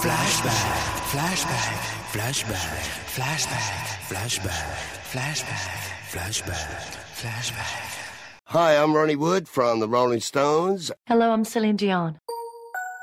Flashback, flashback, flashback, flashback, flashback, flashback, flashback, flashback. Hi, I'm Ronnie Wood from the Rolling Stones. Hello, I'm Celine Dion.